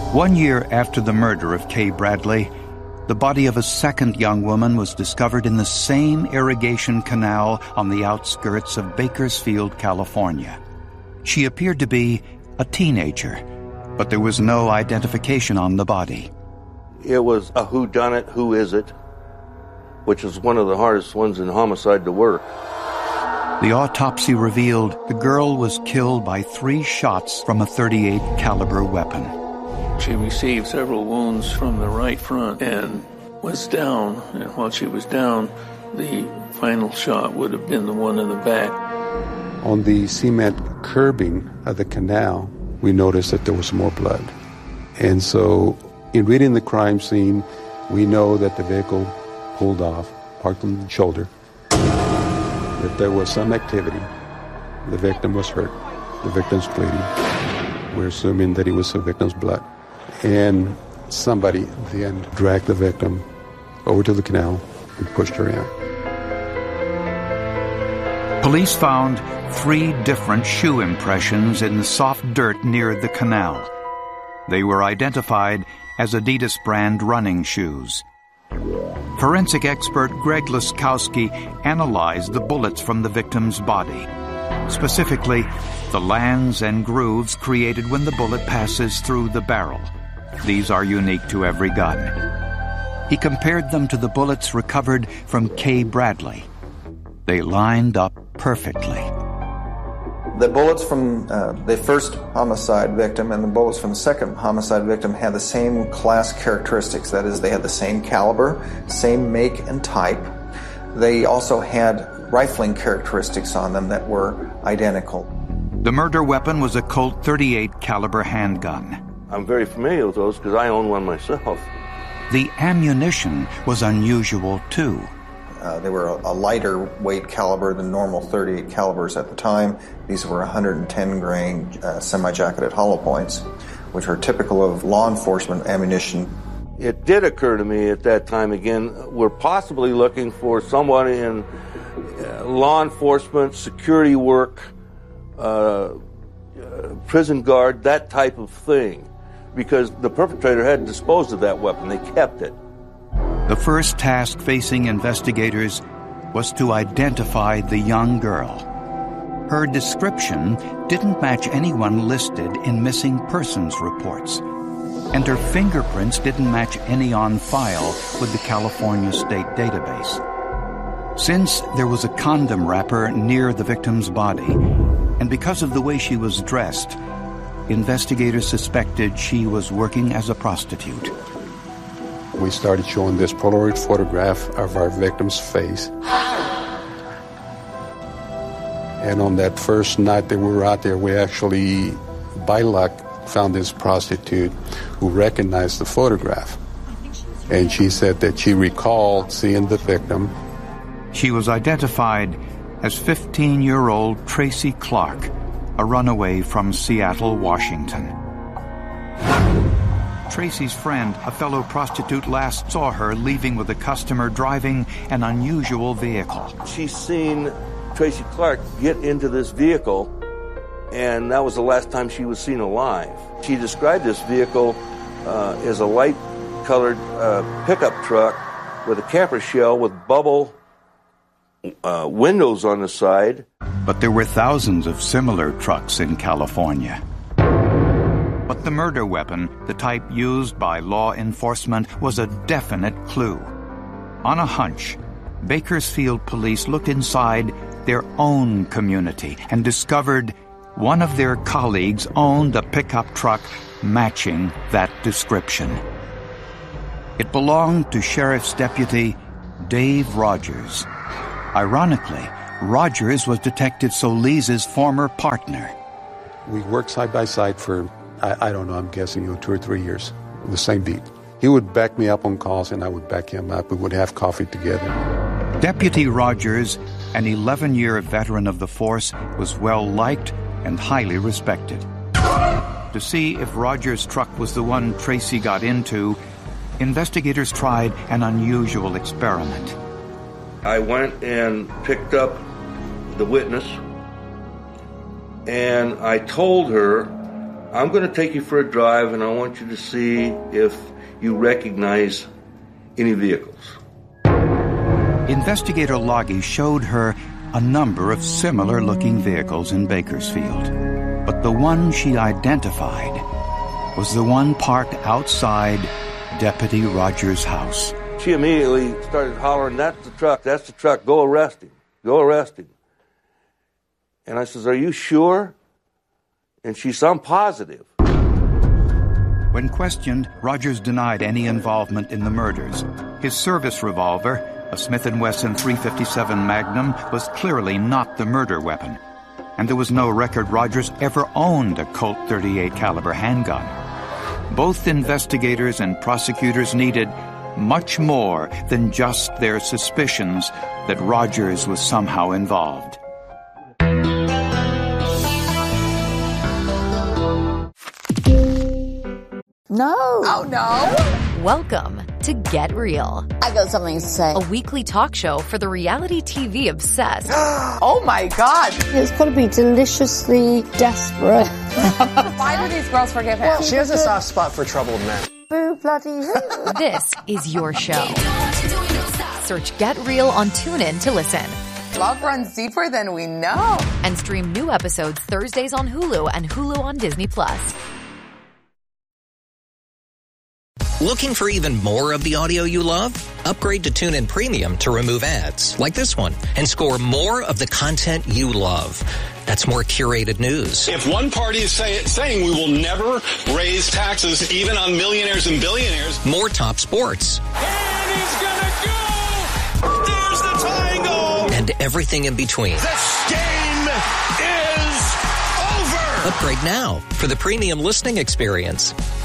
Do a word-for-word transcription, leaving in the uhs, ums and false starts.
One year after the murder of Kay Bradley, the body of a second young woman was discovered in the same irrigation canal on the outskirts of Bakersfield, California. She appeared to be a teenager, but there was no identification on the body. It was a whodunit, who is it, which is one of the hardest ones in homicide to work. The autopsy revealed the girl was killed by three shots from a thirty-eight caliber weapon. She received several wounds from the right front and was down. And while she was down, the final shot would have been the one in the back. On the cement curbing of the canal, we noticed that there was more blood. And so, in reading the crime scene, we know that the vehicle pulled off, parked on the shoulder. If there was some activity, the victim was hurt, the victim's bleeding. We're assuming that it was the victim's blood. And somebody then dragged the victim over to the canal and pushed her in. Police found three different shoe impressions in the soft dirt near the canal. They were identified as Adidas brand running shoes. Forensic expert Greg Laskowski analyzed the bullets from the victim's body. Specifically, the lands and grooves created when the bullet passes through the barrel. These are unique to every gun. He compared them to the bullets recovered from Kay Bradley. They lined up perfectly. The bullets from uh, the first homicide victim and the bullets from the second homicide victim had the same class characteristics. That is, they had the same caliber, same make and type. They also had rifling characteristics on them that were identical. The murder weapon was a Colt thirty-eight caliber handgun. I'm very familiar with those because I own one myself. The ammunition was unusual, too. Uh, they were a, a lighter weight caliber than normal thirty-eight calibers at the time. These were one hundred ten grain uh, semi-jacketed hollow points, which are typical of law enforcement ammunition. It did occur to me at that time again, we're possibly looking for someone in uh, law enforcement, security work, uh, uh, prison guard, that type of thing, because the perpetrator had disposed of that weapon. They kept it. The first task facing investigators was to identify the young girl. Her description didn't match anyone listed in missing persons reports, and her fingerprints didn't match any on file with the California State Database. Since there was a condom wrapper near the victim's body, and because of the way she was dressed, investigators suspected she was working as a prostitute. We started showing this Polaroid photograph of our victim's face. And on that first night that we were out there, we actually, by luck, found this prostitute who recognized the photograph. And she said that she recalled seeing the victim. She was identified as fifteen-year-old Tracy Clark, a runaway from Seattle, Washington. Tracy's friend, a fellow prostitute, last saw her leaving with a customer driving an unusual vehicle. She's seen Tracy Clark get into this vehicle, and that was the last time she was seen alive. She described this vehicle uh, as a light-colored uh, pickup truck with a camper shell with bubble uh, windows on the side. But there were thousands of similar trucks in California. But the murder weapon, the type used by law enforcement, was a definite clue. On a hunch, Bakersfield police looked inside their own community and discovered one of their colleagues owned a pickup truck matching that description. It belonged to Sheriff's Deputy Dave Rogers. Ironically, Rogers was Detective Solis's former partner. We worked side by side for, I, I don't know, I'm guessing, you know, two or three years, the same beat. He would back me up on calls and I would back him up. We would have coffee together. Deputy Rogers, an eleven-year veteran of the force, was well-liked and highly respected. To see if Rogers' truck was the one Tracy got into, investigators tried an unusual experiment. I went and picked up the witness, and I told her I'm going to take you for a drive, and I want you to see if you recognize any vehicles. Investigator Loggy showed her a number of similar-looking vehicles in Bakersfield, but the one she identified was the one parked outside Deputy Rogers' house. She immediately started hollering, "That's the truck, that's the truck, go arrest him, go arrest him." And I says, "Are you sure?" And she said, "I'm positive." When questioned, Rogers denied any involvement in the murders. His service revolver, a Smith and Wesson three fifty-seven Magnum, was clearly not the murder weapon. And there was no record Rogers ever owned a Colt thirty-eight caliber handgun. Both investigators and prosecutors needed much more than just their suspicions that Rogers was somehow involved. No. Oh, no. Welcome to Get Real. I got something to say. A weekly talk show for the reality T V obsessed. Oh, my God. It's got to be deliciously desperate. Why do these girls forgive him? She has a soft spot for troubled men. Boo bloody who. This is your show. Search Get Real on TuneIn to listen. Love runs deeper than we know. And stream new episodes Thursdays on Hulu and Hulu on Disney Plus. Looking for even more of the audio you love? Upgrade to TuneIn Premium to remove ads, like this one, and score more of the content you love. That's more curated news. If one party is say, saying we will never raise taxes even on millionaires and billionaires. More top sports. And he's gonna go! There's the tying goal! And everything in between. This game is over! Upgrade now for the premium listening experience.